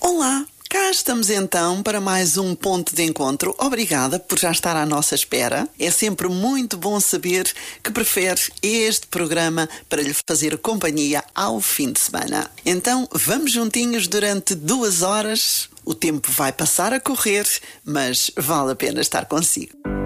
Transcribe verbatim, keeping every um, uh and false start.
Olá, cá estamos então para mais um ponto de encontro. Obrigada por já estar à nossa espera. É sempre muito bom saber que prefere este programa para lhe fazer companhia ao fim de semana. Então, vamos juntinhos durante duas horas. O tempo vai passar a correr, mas vale a pena estar consigo.